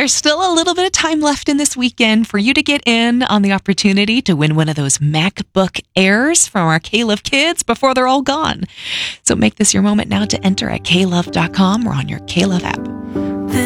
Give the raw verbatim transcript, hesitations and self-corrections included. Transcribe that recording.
there's still a little bit of time left in this weekend for you to get in on the opportunity to win one of those MacBook Airs from our K-Love kids before they're all gone. So make this your moment now to enter at K love dot com or on your K-Love app.